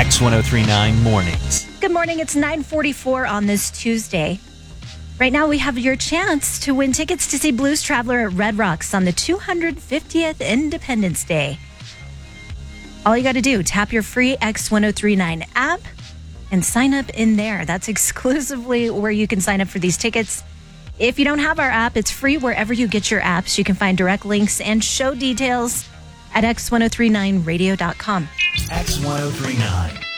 X1039 Mornings. Good morning. It's 9:44 on this Tuesday. Right now, we have your chance to win tickets to see Blues Traveler at Red Rocks on the 250th Independence Day. All you got to do, tap your free X1039 app and sign up in there. That's exclusively where you can sign up for these tickets. If you don't have our app, it's free wherever you get your apps. You can find direct links and show details at x1039radio.com. X1039.